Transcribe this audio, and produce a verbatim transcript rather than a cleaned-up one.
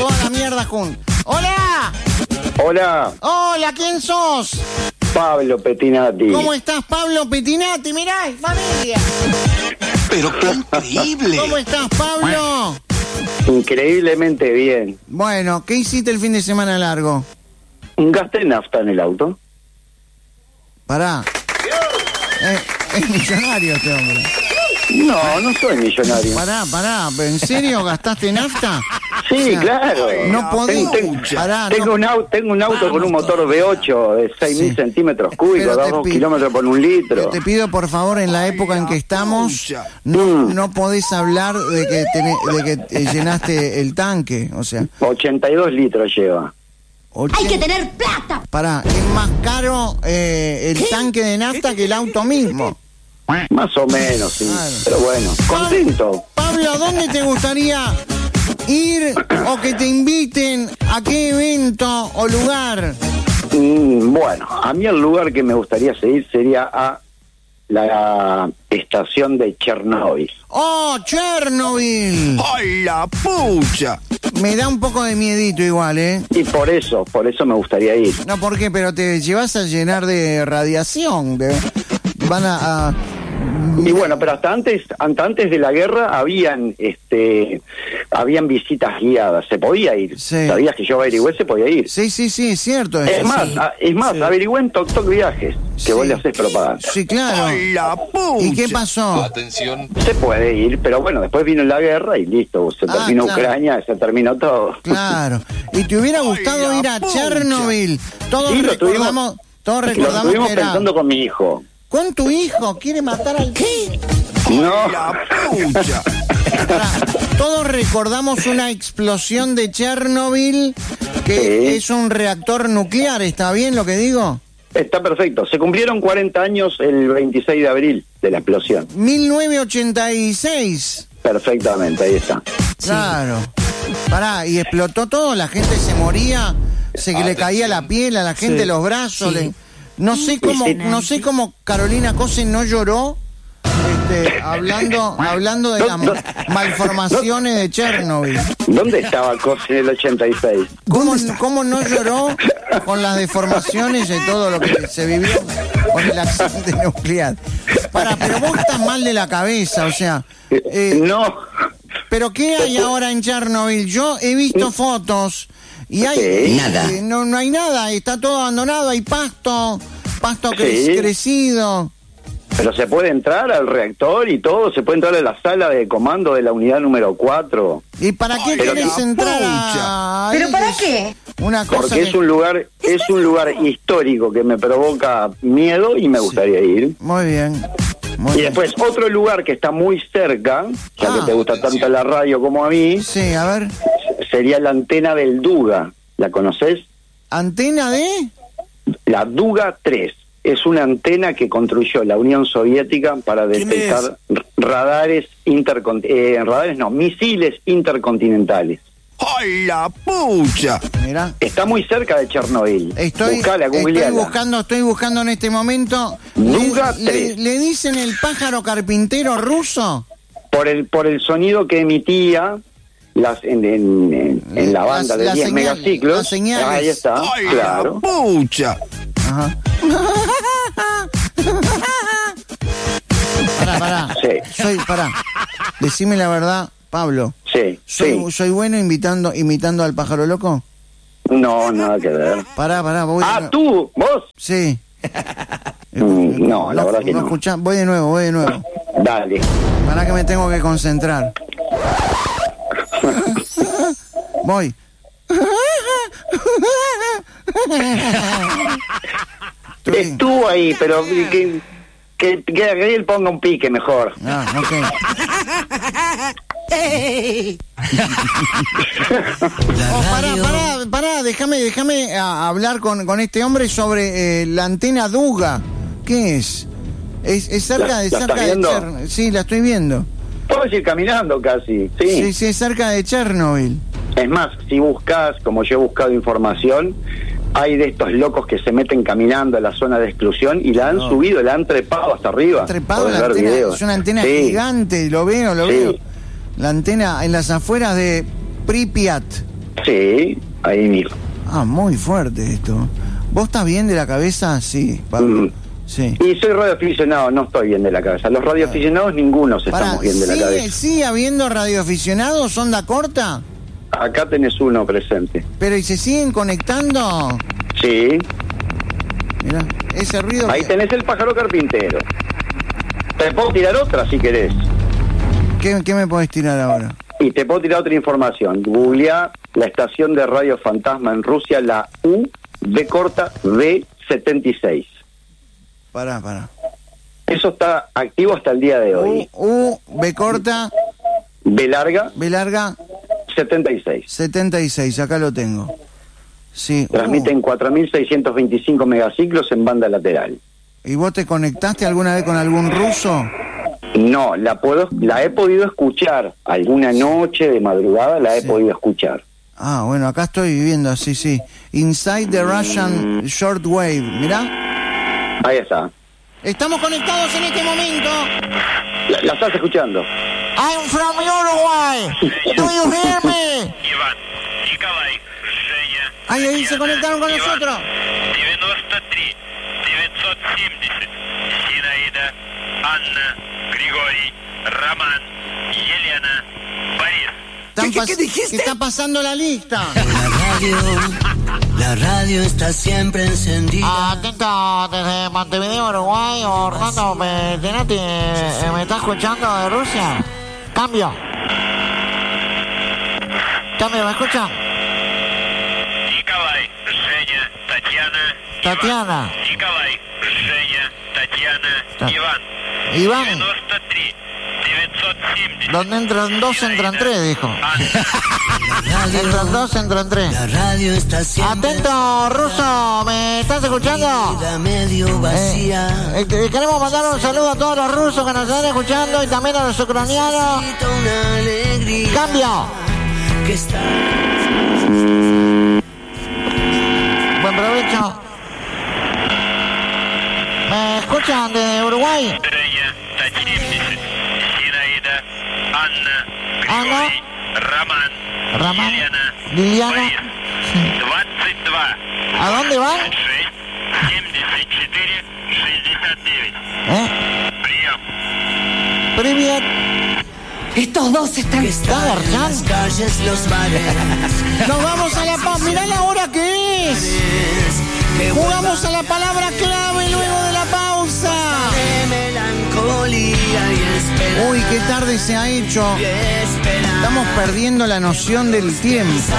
toda la mierda junta. ¡Hola! Hola. Hola, ¿quién sos? Pablo Pettinati. ¿Cómo estás, Pablo Pettinati? Mirá, familia. Pero qué increíble. ¿Cómo estás, Pablo? Increíblemente bien. Bueno, ¿qué hiciste el fin de semana largo? Gasté nafta en el auto. Pará. Eh, es millonario este hombre. No, no soy millonario. Pará, pará. ¿En serio gastaste nafta? Sí, O sea, claro. No podés. Tengo, Pará, tengo no. un auto, tengo un auto con un motor V ocho de seis mil Sí. centímetros cúbicos, Pero da te dos pi- kilómetros por un litro. Te pido, por favor, en la época en que estamos, no, Mm. no podés hablar de que, tenés, de que eh, llenaste el tanque. O sea, ochenta y dos litros lleva. Hay que tener plata. Pará, es más caro eh, el tanque de nafta que el auto mismo. Más o menos, sí. Claro. Pero bueno, contento. Pablo, ¿a dónde te gustaría ir o que te inviten? ¿A qué evento o lugar? Mm, bueno, a mí el lugar que me gustaría seguir sería a la estación de Chernóbil. ¡Oh, Chernobyl! ¡Ay, la pucha! Me da un poco de miedito igual, ¿eh? Y por eso, por eso me gustaría ir. No, ¿por qué? Pero te llevas a llenar de radiación. De... Van a... a... Y bueno, pero hasta antes, hasta antes de la guerra habían, este, habían visitas guiadas, se podía ir. Sí. ¿Sabías que yo averigüé? Se podía ir. Sí, sí, sí, es cierto. Es más, sí. a- es más, Sí. averigüé en Toc Toc Viajes, que Sí. vos le haces propaganda. Sí, claro. ¡Ay, la pucha! ¿Y qué pasó? Atención. Se puede ir, pero bueno, después vino la guerra y listo, se Ah, terminó claro. Ucrania, se terminó todo. Claro. ¿Y te hubiera Ay, gustado la ir a pucha. Chernobyl? Todos Sí, lo recordamos, tuvimos- todos Lo recordamos estuvimos que era... pensando con mi hijo. ¿Con tu hijo? ¿Quiere matar al qué? No, ¡La pucha! Pará, todos recordamos una explosión de Chernobyl que Sí. es un reactor nuclear, ¿está bien lo que digo? está perfecto. Se cumplieron cuarenta años el veintiséis de abril de la explosión. mil novecientos ochenta y seis. Perfectamente, ahí está. Claro. Pará, y explotó todo, la gente se moría, se le caía la piel a la gente, Sí. los brazos. Sí. le- No sé cómo, Sí. no sé cómo Carolina Cose no lloró, este, hablando, hablando de las No, no. malformaciones de Chernobyl. ¿Dónde estaba Cos en el ochenta y seis? ¿Cómo, ¿Cómo no lloró con las deformaciones de todo lo que se vivió con el accidente nuclear? Para, pero vos estás mal de la cabeza, o sea. eh, No. ¿Pero qué hay ahora en Chernobyl? Yo he visto fotos y hay... Sí. Nada. no, no hay nada, está todo abandonado, hay pasto, pasto Sí. cre- crecido. Pero se puede entrar al reactor y todo, se puede entrar a la sala de comando de la unidad número cuatro. ¿Y para qué Ay, querés la entrar a... ¿Pero ahí? para Es qué? Una cosa Porque es que- un lugar, es un lugar histórico que me provoca miedo y me gustaría ir. Muy bien. Muy Y bien. después otro lugar que está muy cerca, ya Ah. que te gusta tanto la radio como a mí, Sí, a ver. sería la antena del Duga. ¿La conoces? ¿Antena de...? La Duga tres. Es una antena que construyó la Unión Soviética para ¿Quién detectar radares intercon eh, radares no, misiles intercontinentales. ¡Ay, la pucha! Mirá. Está muy cerca de Chernobyl. Estoy, Buscala, estoy googleala. buscando, estoy buscando en este momento. Duga ¿Le, le, tres. le dicen el pájaro carpintero ruso? Por el por el sonido que emitía las en, en, en, en la banda Las- de las diez señal- megaciclos. las señales. Ahí está, ¡Ay, claro. la pucha! Ajá. Pará, pará. Sí. Soy, pará. Decime la verdad, Pablo. Sí, ¿Soy, sí. ¿Soy bueno imitando, imitando al pájaro loco? No, nada que ver. Pará, pará, voy de Ah, nuevo. tú, vos. Sí. Mm, no, la verdad que no. escuchá, voy de nuevo, voy de nuevo. Dale. Pará que me tengo que concentrar. Voy. Estoy- Estuvo ahí, pero que, que, que Gabriel ponga un pique mejor. Ah, ok. Oh, pará, pará, pará, déjame, déjame a- hablar con, con este hombre sobre eh, la antena Duga. ¿Qué es? Es, es cerca ¿La- de la cerca estás de viendo? Chernobyl. Sí, la estoy viendo. Puedes ir caminando casi, sí. Sí, sí, es cerca de Chernobyl. Es más, si buscas, como yo he buscado información, hay de estos locos que se meten caminando a la zona de exclusión y la han No. subido, la han trepado hasta arriba. Trepado Podés la ver antena, videos. es una antena Sí. gigante, lo veo, lo Sí. veo. La antena en las afueras de Pripyat. Sí, ahí mismo. Ah, muy fuerte esto. ¿Vos estás bien de la cabeza? Sí, Pablo. Mm. Sí. Y soy radioaficionado, no estoy bien de la cabeza. Los radioaficionados ninguno se Pará, estamos bien de la ¿sigue, cabeza. ¿Sigue habiendo radioaficionados, onda corta? Acá tenés uno presente. Pero ¿y se siguen conectando? Sí. Mirá, ese ruido... Ahí que- tenés el pájaro carpintero. Te puedo tirar otra si querés. ¿Qué, ¿Qué me podés tirar ahora? Y te puedo tirar otra información. Googleá la estación de radio fantasma en Rusia, la U B corta B setenta y seis. Pará, pará. Eso está activo hasta el día de hoy. U, U, B corta, B larga, B larga, setenta y seis. setenta y seis, acá lo tengo. Sí. Transmiten cuatro mil seiscientos veinticinco megaciclos en banda lateral. Uh, ¿y vos te conectaste alguna vez con algún ruso? No, la puedo, la he podido escuchar. Alguna noche de madrugada la he Sí. podido escuchar. Ah, bueno, acá estoy viviendo, sí, sí. Inside the Russian Shortwave, mirá. Ahí está. Estamos conectados en este momento. La, la estás escuchando. I'm from Uruguay. Do you hear me? Иван, Николай, Женя, Ahí, ahí se conectaron con Иван, nosotros. девяносто три, девятьсот семьдесят, Зинаида, Анна, Григорий, Роман, Елена, Борис. Están ¿Qué- pas- qué dijiste? que está pasando la lista. La radio, la radio está siempre encendida. Atento desde Montevideo, Uruguay. Orlando Pettinati, eh, ¿me está escuchando de Rusia? Cambio. Cambio, ¿me escuchan? Николай, Женя, Татьяна, Татьяна. Иван. Николай, Женя, Татьяна, Ta- Иван. Iván, девяносто три, девятьсот семьдесят. donde entran dos, entran tres, dijo. Анна, La radio, Entran dos, entran tres. la radio está siempre Atento, ruso, ¿me estás escuchando? encendida, medio vacía. Eh, eh, queremos mandar un saludo a todos los rusos que nos están escuchando y también a los ucranianos. Necesito una alegría Cambio. que está. Buen provecho. ¿Me escuchan de Uruguay? Женя, семьдесят, Зинаида, Анна, Анна, Григорий, Роман, Роман, Елена, Лiliana. Борис. двадцать два, ¿A dónde van? шесть, семьдесят четыре, шестьдесят девять. ¿Eh? Прием. Привет. Estos dos están... Que está en las garchando. calles, los bares. Nos vamos a la paz. Mirá la hora que es. Que Jugamos a la palabra clave luego de la pausa. de melancolía y esperanza. Uy, qué tarde se ha hecho. Y esperanza. Estamos perdiendo la noción del tiempo.